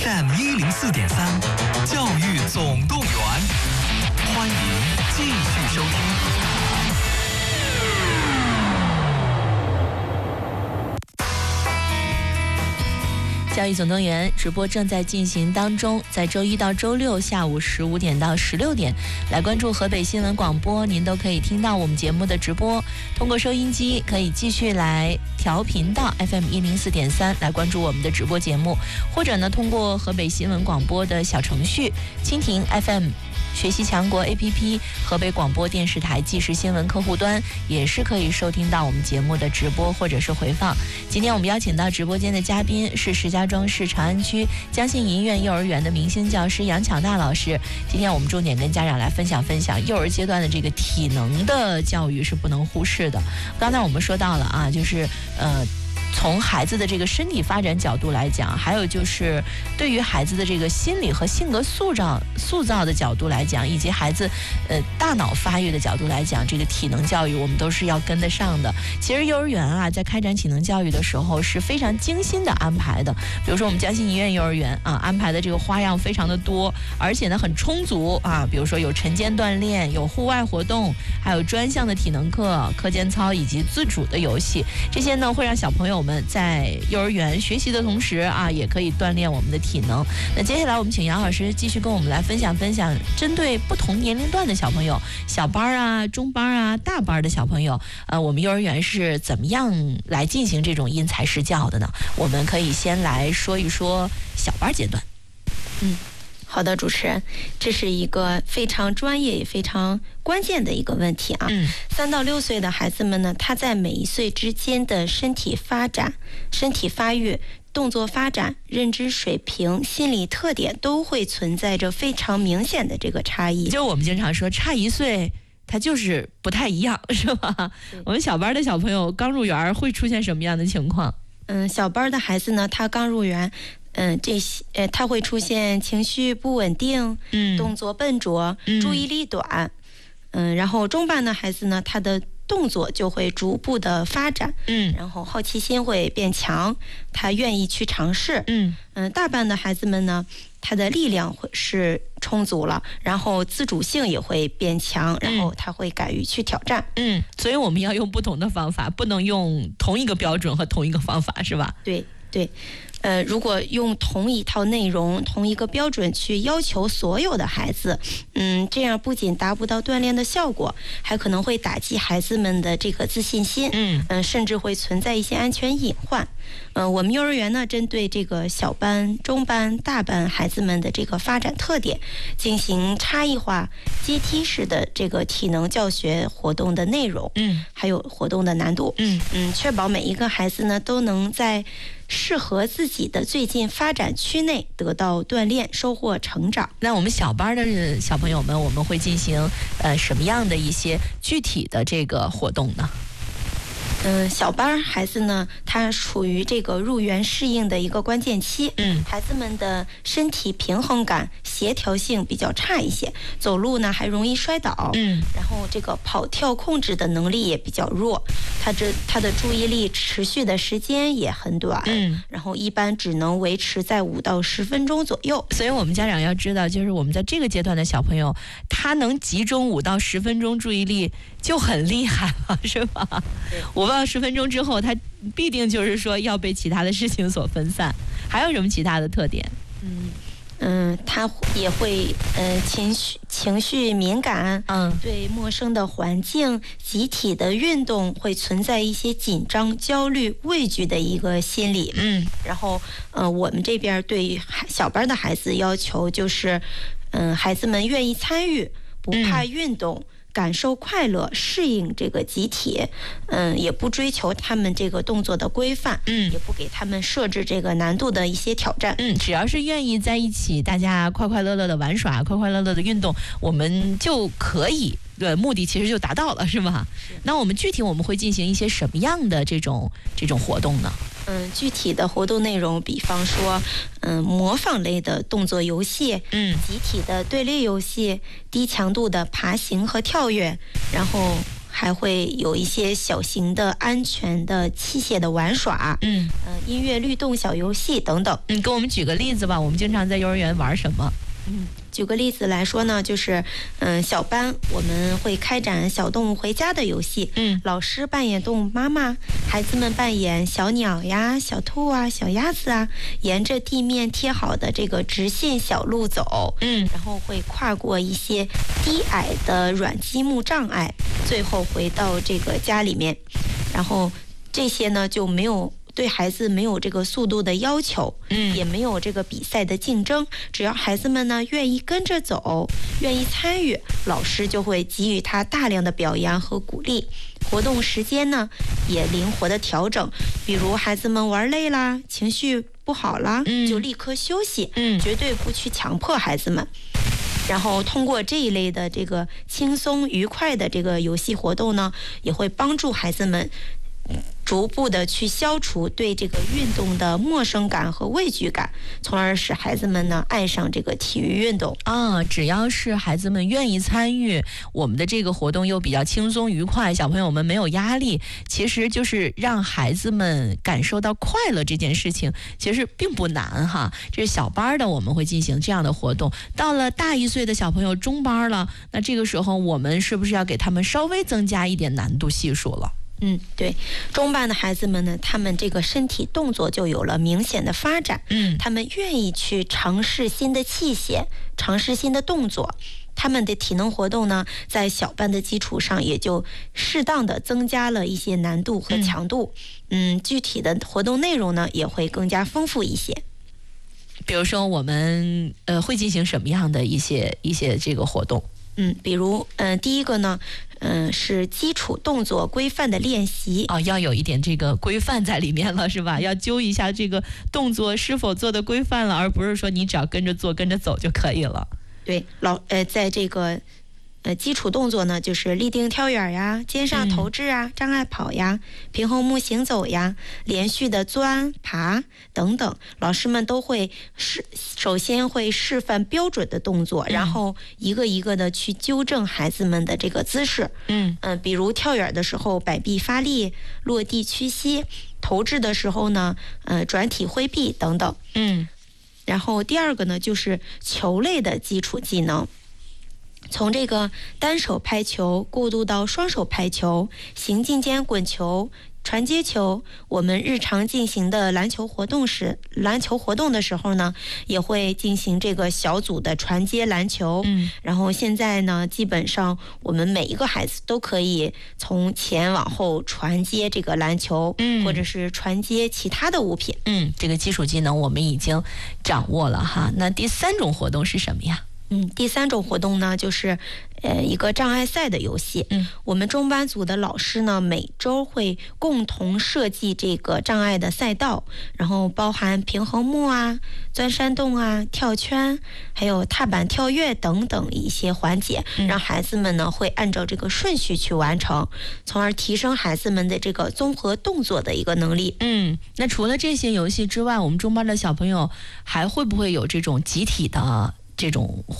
FM 104.3，教育总动员，欢迎继续收听。 教育总动员直播正在进行当中，在周一到周六下午15点到16点，来关注河北新闻广播，您都可以听到我们节目的直播。通过收音机可以继续来调频到 FM 104.3来关注我们的直播节目，或者呢通过河北新闻广播的小程序蜻蜓 FM、学习强国 APP、河北广播电视台即时新闻客户端，也是可以收听到我们节目的直播或者是回放。今天我们邀请到直播间的嘉宾是石家庄市长安区江信银苑幼儿园的明星教师杨巧娜老师。今天我们重点跟家长来分享幼儿阶段的这个体能的教育是不能忽视的。刚才我们说到了啊，就是从孩子的这个身体发展角度来讲，还有就是对于孩子的这个心理和性格塑造的角度来讲，以及孩子大脑发育的角度来讲，这个体能教育我们都是要跟得上的。其实幼儿园啊，在开展体能教育的时候是非常精心的安排的。比如说我们江信银苑幼儿园啊，安排的这个花样非常的多，而且呢很充足啊。比如说有晨间锻炼，有户外活动，还有专项的体能课、课间操以及自主的游戏，这些呢会让小朋友们在幼儿园学习的同时啊，也可以锻炼我们的体能。那接下来我们请杨老师继续跟我们来分享，针对不同年龄段的小朋友，小班啊、中班啊、大班的小朋友，我们幼儿园是怎么样来进行这种因材施教的呢？我们可以先来说一说小班阶段。 好的，主持人，这是一个非常专业也非常关键的一个问题啊。3到6岁的孩子们呢，他在每一岁之间的身体发展、身体发育、动作发展、认知水平、心理特点都会存在着非常明显的这个差异。 就我们经常说，差1岁他就是不太一样，是吧？我们小班的小朋友刚入园会出现什么样的情况？ 小班的孩子呢，他刚入园。他会出现情绪不稳定，动作笨拙，注意力短，然后中班的孩子呢，他的动作就会逐步的发展，然后好奇心会变强，他愿意去尝试，大班的孩子们呢，他的力量是充足了，然后自主性也会变强，然后他会敢于去挑战。 所以我们要用不同的方法，不能用同一个标准和同一个方法，是吧？ 对。如果用同一套内容、同一个标准去要求所有的孩子，这样不仅达不到锻炼的效果，还可能会打击孩子们的这个自信心，甚至会存在一些安全隐患。我们幼儿园呢，针对这个小班、中班、大班孩子们的这个发展特点，进行差异化、阶梯式的这个体能教学活动的内容，还有活动的难度，确保每一个孩子呢都能在适合自己的最近发展区内得到锻炼，收获成长。 那我们小班的小朋友们，我们会进行什么样的一些具体的这个活动呢？ 小班孩子呢，他处于这个入园适应的一个关键期，孩子们的身体平衡感、协调性比较差一些，走路呢还容易摔倒，然后这个跑跳控制的能力也比较弱，他的注意力持续的时间也很短，然后一般只能维持在5到10分钟左右。 所以我们家长要知道，就是我们在这个阶段的小朋友，他能集中5到10分钟注意力就很厉害了，是吧？5到10分钟之后，他必定就是说要被其他的事情所分散。还有什么其他的特点？ 他也会情绪敏感，对陌生的环境、集体的运动会存在一些紧张、焦虑、畏惧的一个心理。然后我们这边对小班的孩子要求就是，孩子们愿意参与，不怕运动。感受快乐，适应这个集体，也不追求他们这个动作的规范，也不给他们设置这个难度的一些挑战， 只要是愿意在一起，大家快快乐乐的玩耍，快快乐乐的运动，我们就可以，对，目的其实就达到了，是吧？那我们具体我们会进行一些什么样的这种活动呢？ 具体的活动内容，比方说，模仿类的动作游戏，集体的队列游戏，低强度的爬行和跳跃，然后还会有一些小型的安全的器械的玩耍，音乐律动小游戏等等。 给我们举个例子吧，我们经常在幼儿园玩什么？ 举个例子来说呢，就是小班我们会开展小动物回家的游戏，老师扮演动物妈妈，孩子们扮演小鸟呀、小兔啊、小鸭子啊，沿着地面贴好的这个直线小路走，然后会跨过一些低矮的软积木障碍，最后回到这个家里面。然后这些呢就没有对孩子没有这个速度的要求，也没有这个比赛的竞争，只要孩子们呢愿意跟着走，愿意参与，老师就会给予他大量的表扬和鼓励。活动时间呢也灵活的调整，比如孩子们玩累啦，情绪不好啦，就立刻休息，绝对不去强迫孩子们。然后通过这一类的这个轻松愉快的这个游戏活动呢，也会帮助孩子们逐步的去消除对这个运动的陌生感和畏惧感，从而使孩子们呢爱上这个体育运动啊。只要是孩子们愿意参与，我们的这个活动又比较轻松愉快，小朋友们没有压力，其实就是让孩子们感受到快乐这件事情，其实并不难哈。这是小班的，我们会进行这样的活动。到了大1岁的小朋友，中班了，那这个时候我们是不是要给他们稍微增加一点难度系数了？ 对，中班的孩子们呢，他们这个身体动作就有了明显的发展，他们愿意去尝试新的器械，尝试新的动作，他们的体能活动呢，在小班的基础上也就适当的增加了一些难度和强度，具体的活动内容呢，也会更加丰富一些。 比如说我们会进行什么样的一些这个活动？ 比如第一个呢，是基础动作规范的练习要有一点这个规范在里面了，是吧？要揪一下这个动作是否做的规范了，而不是说你只要跟着做跟着走就可以了。 对，在这个基础动作呢，就是立定跳远呀、肩上投掷啊、障碍跑呀、平衡木行走呀、连续的钻、爬等等。老师们都会首先会示范标准的动作，然后一个一个的去纠正孩子们的这个姿势。比如跳远的时候摆臂发力，落地屈膝；投掷的时候呢，转体挥臂等等。然后第二个呢，就是球类的基础技能。从这个单手拍球过渡到双手拍球、行进间滚球、传接球，我们日常进行的篮球活动的时候呢，也会进行这个小组的传接篮球。然后现在呢，基本上我们每一个孩子都可以从前往后传接这个篮球，或者是传接其他的物品。 这个基础技能我们已经掌握了哈。那第3种活动是什么呀？ 第3种活动呢，就是一个障碍赛的游戏。我们中班组的老师呢，每周会共同设计这个障碍的赛道，然后包含平衡木啊、钻山洞啊、跳圈，还有踏板跳跃等等一些环节，让孩子们呢会按照这个顺序去完成，从而提升孩子们的这个综合动作的一个能力。 那除了这些游戏之外，我们中班的小朋友还会不会有这种集体的这种